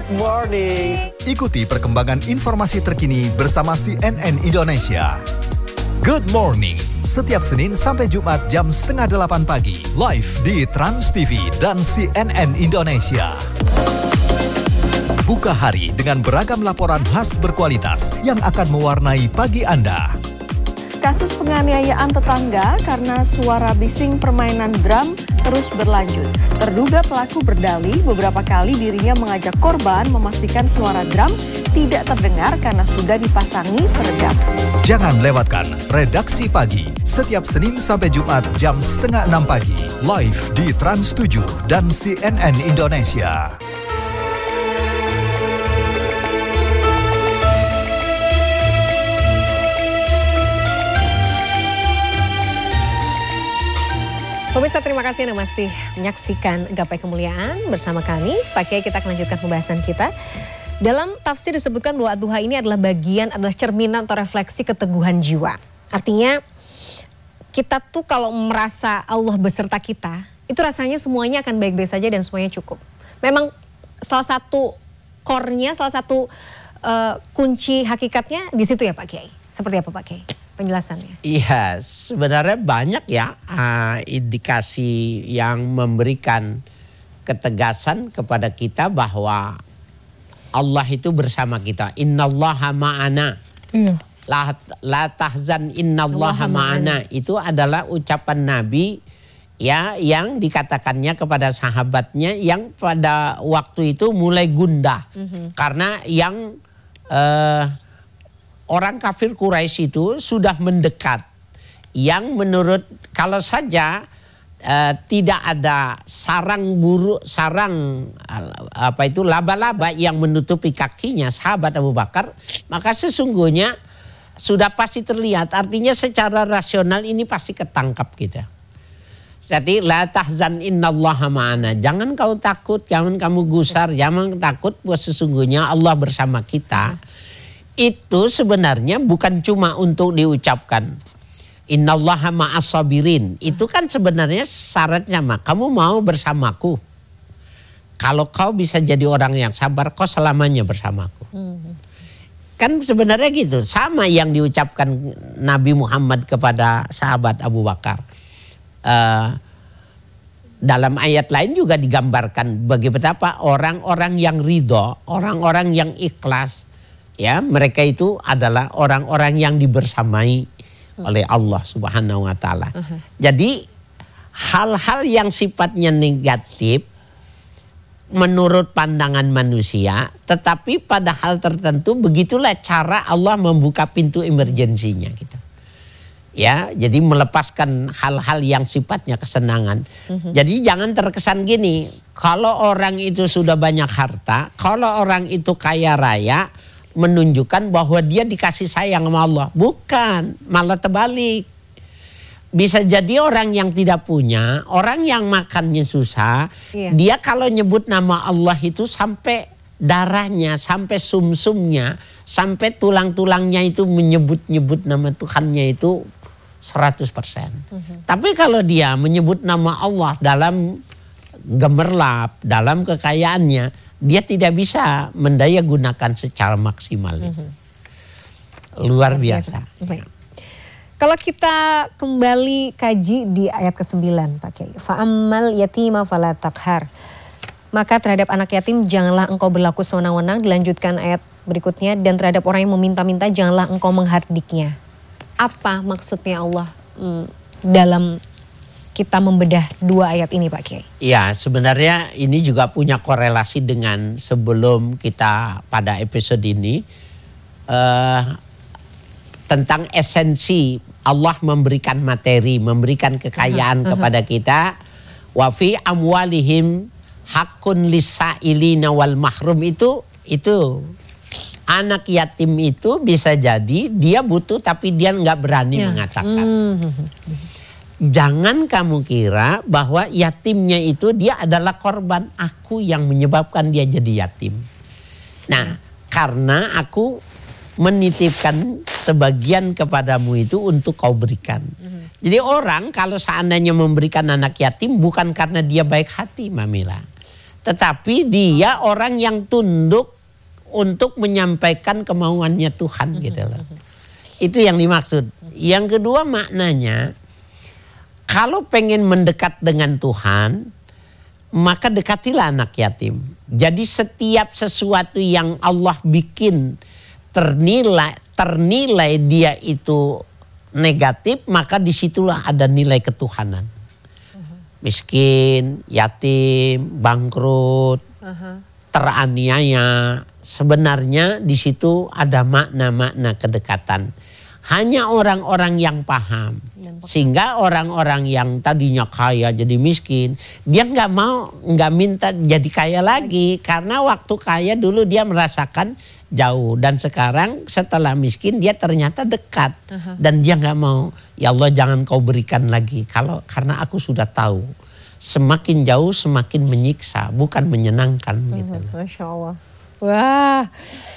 morning. Ikuti perkembangan informasi terkini bersama CNN Indonesia. Good Morning, setiap Senin sampai Jumat jam 7:30 pagi, live di Trans TV dan CNN Indonesia. Buka hari dengan beragam laporan khas berkualitas yang akan mewarnai pagi Anda. Kasus penganiayaan tetangga karena suara bising permainan drum terus berlanjut. Terduga pelaku berdalih beberapa kali dirinya mengajak korban memastikan suara drum tidak terdengar karena sudah dipasangi peredam. Jangan lewatkan Redaksi Pagi setiap Senin sampai Jumat jam 5:30 pagi, live di Trans 7 dan CNN Indonesia. Pemirsa, terima kasih Anda masih menyaksikan Gapai Kemuliaan bersama kami. Pak Kiai, kita akan lanjutkan pembahasan kita. Dalam tafsir disebutkan bahwa ad-duha ini adalah cerminan atau refleksi keteguhan jiwa. Artinya kita tuh kalau merasa Allah beserta kita, itu rasanya semuanya akan baik-baik saja dan semuanya cukup. Memang salah satu core-nya, salah satu kunci hakikatnya di situ ya Pak Kiai. Seperti apa Pak Kiai penjelasannya? Iya, sebenarnya banyak ya indikasi yang memberikan ketegasan kepada kita bahwa Allah itu bersama kita. Innallaha ma'ana. La tahzan innallaha ma'ana. Itu adalah ucapan Nabi ya yang dikatakannya kepada sahabatnya yang pada waktu itu mulai gundah. Karena yang orang kafir Quraisy itu sudah mendekat. Yang menurut kalau saja tidak ada laba-laba yang menutupi kakinya sahabat Abu Bakar, maka sesungguhnya sudah pasti terlihat. Artinya secara rasional ini pasti ketangkap kita. Jadi la tahzan innallaha ma'ana. Jangan kau takut, jangan kamu gusar, jangan takut bahwa sesungguhnya Allah bersama kita. Itu sebenarnya bukan cuma untuk diucapkan. Innallaha ma'as sabirin. Itu kan sebenarnya syaratnya kamu mau bersamaku. Kalau kau bisa jadi orang yang sabar, kau selamanya bersamaku. Kan sebenarnya gitu. Sama yang diucapkan Nabi Muhammad kepada sahabat Abu Bakar. Dalam ayat lain juga digambarkan bagaimana orang-orang yang ridho, orang-orang yang ikhlas. Ya, mereka itu adalah orang-orang yang dibersamai oleh Allah Subhanahu wa taala. Jadi hal-hal yang sifatnya negatif menurut pandangan manusia, tetapi pada hal tertentu begitulah cara Allah membuka pintu emergensinya gitu. Ya, jadi melepaskan hal-hal yang sifatnya kesenangan. Jadi jangan terkesan gini, kalau orang itu sudah banyak harta, kalau orang itu kaya raya, menunjukkan bahwa dia dikasih sayang sama Allah. Bukan, malah terbalik. Bisa jadi orang yang tidak punya, orang yang makannya susah, dia kalau nyebut nama Allah itu sampai darahnya, sampai sumsumnya, sampai tulang-tulangnya itu menyebut-nyebut nama Tuhannya itu 100%. Tapi kalau dia menyebut nama Allah dalam gemerlap, dalam kekayaannya, dia tidak bisa mendaya gunakan secara maksimal. Luar biasa. Kalau kita kembali kaji di ayat ke-9 Pak Kiai. Fa'ammal yatima fala taqhar. Maka terhadap anak yatim janganlah engkau berlaku sewenang-wenang. Dilanjutkan ayat berikutnya. Dan terhadap orang yang meminta-minta janganlah engkau menghardiknya. Apa maksudnya Allah dalam kita membedah dua ayat ini Pak Kiai? Ya, sebenarnya ini juga punya korelasi dengan sebelum kita pada episode ini. Tentang esensi Allah memberikan materi, memberikan kekayaan kepada kita. Wa fi amwalihim haqqun lis-sa'ilina wal mahrum. Itu anak yatim itu bisa jadi dia butuh tapi dia nggak berani mengatakan. Jangan kamu kira bahwa yatimnya itu dia adalah korban, aku yang menyebabkan dia jadi yatim. Nah, karena aku menitipkan sebagian kepadamu itu untuk kau berikan. Jadi orang kalau seandainya memberikan anak yatim bukan karena dia baik hati, Mamila. tetapi dia orang yang tunduk untuk menyampaikan kemauannya Tuhan gitu loh. Itu yang dimaksud. Yang kedua maknanya, kalau pengen mendekat dengan Tuhan, maka dekatilah anak yatim. Jadi setiap sesuatu yang Allah bikin ternilai dia itu negatif, maka disitulah ada nilai ketuhanan. Miskin, yatim, bangkrut, teraniaya. Sebenarnya di situ ada makna-makna kedekatan. Hanya orang-orang yang paham. Sehingga orang-orang yang tadinya kaya jadi miskin, dia nggak minta jadi kaya lagi. Karena waktu kaya dulu dia merasakan jauh. Dan sekarang setelah miskin dia ternyata dekat. Dan dia nggak mau, ya Allah jangan kau berikan lagi. Karena aku sudah tahu. Semakin jauh semakin menyiksa, bukan menyenangkan. Gitu. Masya Allah. Wah.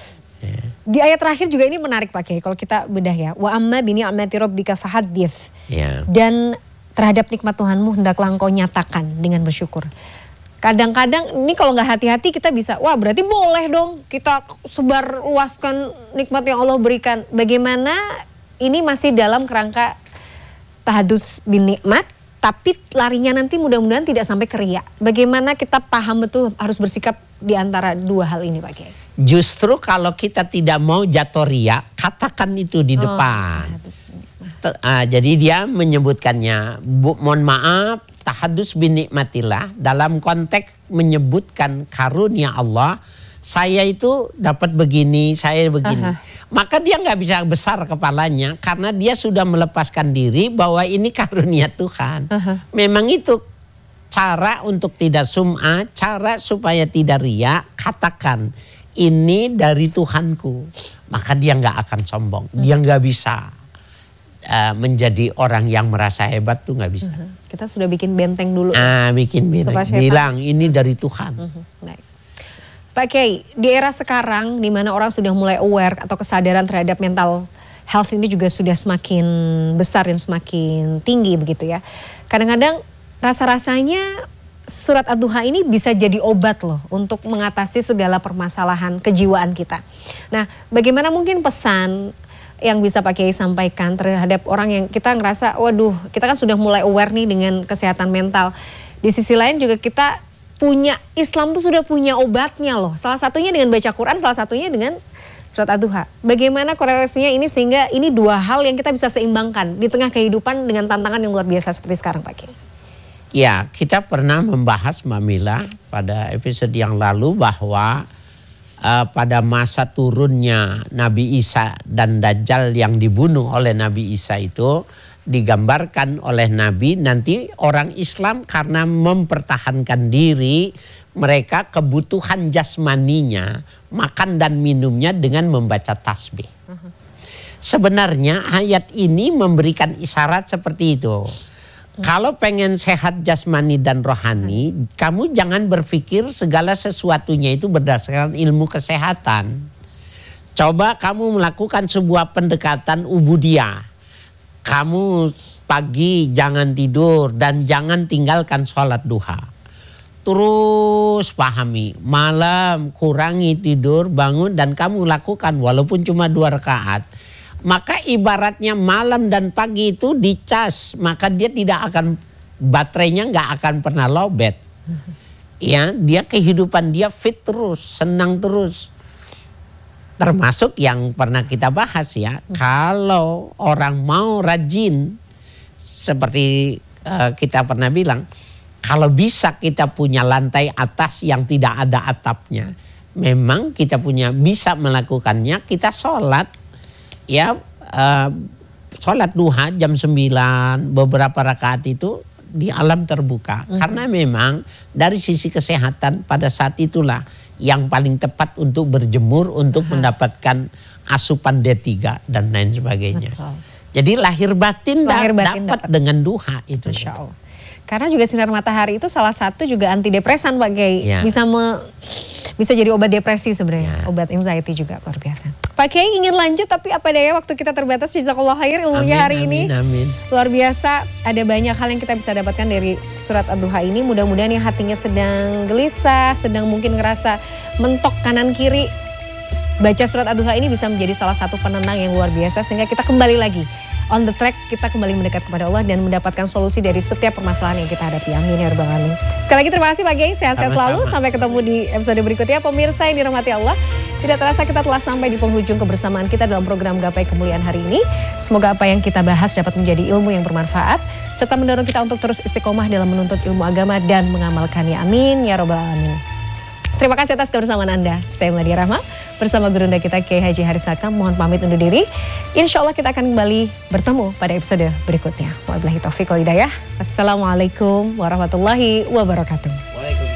Di ayat terakhir juga ini menarik Pak Kiai kalau kita bedah ya. Wa amma bi ni'mati rabbika fahaddits. Dan terhadap nikmat Tuhanmu hendaklah engkau nyatakan dengan bersyukur. Kadang-kadang ini kalau nggak hati-hati kita bisa, wah berarti boleh dong kita sebar luaskan nikmat yang Allah berikan. Bagaimana ini masih dalam kerangka tahadus bin nikmat, tapi larinya nanti mudah-mudahan tidak sampai ke riya. Bagaimana kita paham betul harus bersikap di antara dua hal ini Pak Kiai? Justru kalau kita tidak mau jatuh riya, katakan itu di depan. Jadi dia menyebutkannya, mohon maaf, tahadus bin nikmatillah dalam konteks menyebutkan karunia Allah. Saya itu dapat begini, saya begini. Maka dia nggak bisa besar kepalanya karena dia sudah melepaskan diri bahwa ini karunia Tuhan. Memang itu cara untuk tidak sum'ah, cara supaya tidak riya, katakan ini dari Tuhanku. Maka dia nggak akan sombong, dia nggak bisa menjadi orang yang merasa hebat tuh nggak bisa. Kita sudah bikin benteng dulu. Bikin benteng, bilang ini dari Tuhan. Baik. Pak Kiai, di era sekarang di mana orang sudah mulai aware atau kesadaran terhadap mental health ini juga sudah semakin besar dan semakin tinggi begitu ya. Kadang-kadang rasa-rasanya surat Ad-Duha ini bisa jadi obat loh untuk mengatasi segala permasalahan kejiwaan kita. Nah, bagaimana mungkin pesan yang bisa Pak Kiai sampaikan terhadap orang yang kita ngerasa, waduh kita kan sudah mulai aware nih dengan kesehatan mental. Di sisi lain juga kita punya, Islam tuh sudah punya obatnya loh. Salah satunya dengan baca Quran, salah satunya dengan surat Ad-Duha. Bagaimana korelasinya ini sehingga ini dua hal yang kita bisa seimbangkan di tengah kehidupan dengan tantangan yang luar biasa seperti sekarang Pak Kiai? Ya, kita pernah membahas Mbak Mila pada episode yang lalu bahwa pada masa turunnya Nabi Isa dan Dajjal yang dibunuh oleh Nabi Isa itu digambarkan oleh Nabi nanti orang Islam karena mempertahankan diri mereka kebutuhan jasmaninya makan dan minumnya dengan membaca tasbih. Sebenarnya ayat ini memberikan isyarat seperti itu. Kalau pengen sehat jasmani dan rohani, kamu jangan berpikir segala sesuatunya itu berdasarkan ilmu kesehatan. Coba kamu melakukan sebuah pendekatan ubudiyah. Kamu pagi jangan tidur dan jangan tinggalkan sholat duha. Terus pahami, malam kurangi tidur, bangun dan kamu lakukan walaupun cuma 2 rakaat. Maka ibaratnya malam dan pagi itu dicas, maka dia tidak akan, baterainya nggak akan pernah lowbat. Ya, dia kehidupan dia fit terus, senang terus. Termasuk yang pernah kita bahas ya, kalau orang mau rajin, seperti kita pernah bilang, kalau bisa kita punya lantai atas yang tidak ada atapnya, memang kita punya bisa melakukannya, kita sholat. Ya, sholat duha jam 9 beberapa rakaat itu di alam terbuka. Karena memang dari sisi kesehatan pada saat itulah yang paling tepat untuk berjemur untuk mendapatkan asupan D3 dan lain sebagainya. Jadi lahir batin dapat dengan duha itu. Masya Allah. Karena juga sinar matahari itu salah satu juga antidepresan Pak Kiai. Ya. Bisa Bisa jadi obat depresi sebenarnya, obat anxiety juga luar biasa. Pak Kiai ingin lanjut tapi apa daya waktu kita terbatas. Jazakallah khair ilmunya hari ini. Amin. Luar biasa, ada banyak hal yang kita bisa dapatkan dari surat Ad-Duha ini. Mudah-mudahan yang hatinya sedang gelisah, sedang mungkin ngerasa mentok kanan kiri, baca surat Ad-Duha ini bisa menjadi salah satu penenang yang luar biasa sehingga kita kembali lagi on the track, kita kembali mendekat kepada Allah dan mendapatkan solusi dari setiap permasalahan yang kita hadapi. Amin ya rabbal alamin. Sekali lagi terima kasih Pak Kiai, sehat-sehat selalu. Sampai ketemu di episode berikutnya. Pemirsa yang dirahmati Allah, tidak terasa kita telah sampai di penghujung kebersamaan kita dalam program Gapai Kemuliaan hari ini. Semoga apa yang kita bahas dapat menjadi ilmu yang bermanfaat serta mendorong kita untuk terus istiqomah dalam menuntut ilmu agama dan mengamalkannya. Amin ya rabbal alamin. Terima kasih atas kebersamaan Anda. Saya Meladia Rahma bersama gurunda kita Kiai Haji Haris Nakam. Mohon pamit undur diri. Insya Allah kita akan kembali bertemu pada episode berikutnya. Wabillahi taufiq wal hidayah. Assalamualaikum warahmatullahi wabarakatuh.